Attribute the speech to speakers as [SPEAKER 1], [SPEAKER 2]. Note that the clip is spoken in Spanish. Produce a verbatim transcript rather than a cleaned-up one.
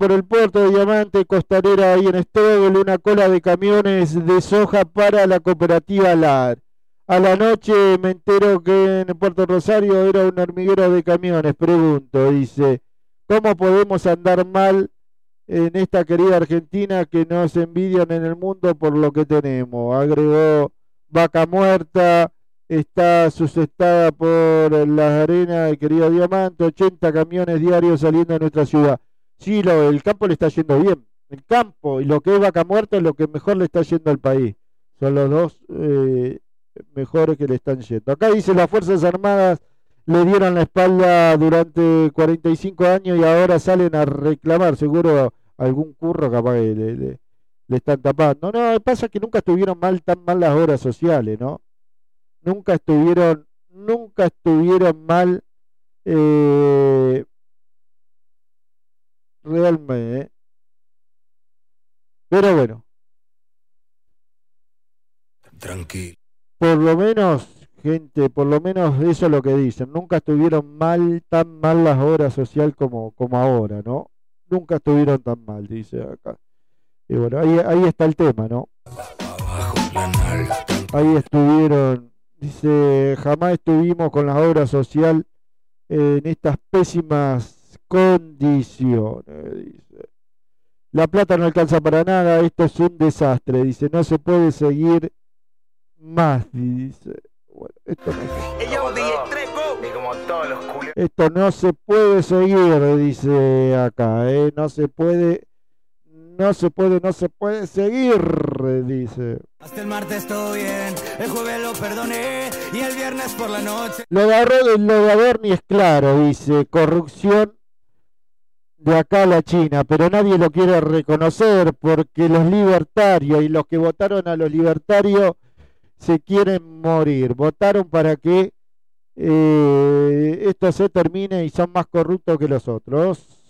[SPEAKER 1] por el puerto de Diamante, Costanera ahí en Strobel, una cola de camiones de soja para la cooperativa L A R. A la noche me entero que en Puerto Rosario era un hormiguero de camiones. Pregunto, dice, ¿cómo podemos andar mal en esta querida Argentina que nos envidian en el mundo por lo que tenemos? Agregó Vaca Muerta, está sustentada por las arenas de querido Diamante, ochenta camiones diarios saliendo de nuestra ciudad. Sí, lo, el campo le está yendo bien. El campo y lo que es Vaca Muerta es lo que mejor le está yendo al país. Son los dos eh, mejores que le están yendo. Acá dice, las Fuerzas Armadas le dieron la espalda durante cuarenta y cinco años y ahora salen a reclamar. Seguro algún curro capaz que le, le, le están tapando. No, pasa que nunca estuvieron mal tan mal las obras sociales, ¿no? Nunca estuvieron, nunca estuvieron mal eh, realmente. ¿eh? Pero bueno.
[SPEAKER 2] Tranquilo.
[SPEAKER 1] Por lo menos, gente, por lo menos eso es lo que dicen. Nunca estuvieron mal, tan mal las obras sociales como, como ahora, ¿no? Nunca estuvieron tan mal, dice acá. Y bueno, ahí, ahí está el tema, ¿no? Ahí estuvieron, dice, jamás estuvimos con la obra social en estas pésimas condiciones, dice. La plata no alcanza para nada, esto es un desastre, dice, no se puede seguir más, dice. Bueno, esto no, esto no se puede seguir, dice acá, ¿eh? No se puede, no se puede, no se puede seguir, dice.
[SPEAKER 3] Hasta el martes todo bien, el jueves lo perdoné y el viernes por la noche.
[SPEAKER 1] Lo agarró del logador ni es claro, dice, corrupción de acá a la China, pero nadie lo quiere reconocer porque los libertarios y los que votaron a los libertarios se quieren morir. Votaron para que eh, esto se termine y son más corruptos que los otros.